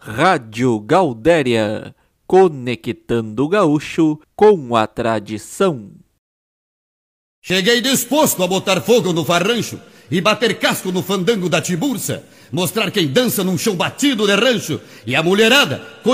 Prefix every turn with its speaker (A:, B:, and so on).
A: Rádio Gaudéria, conectando o gaúcho com a tradição.
B: Cheguei disposto a botar fogo no farrancho e bater casco no fandango da Tiburça, mostrar quem dança num chão batido de rancho e a mulherada